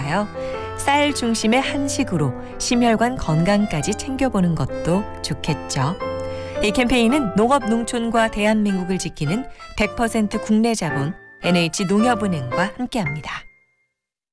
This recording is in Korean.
있으니까요. 쌀 중심의 한식으로 심혈관 건강까지 챙겨보는 것도 좋겠죠. 이 캠페인은 농업농촌과 대한민국을 지키는 100% 국내 자본 NH농협은행과 함께합니다.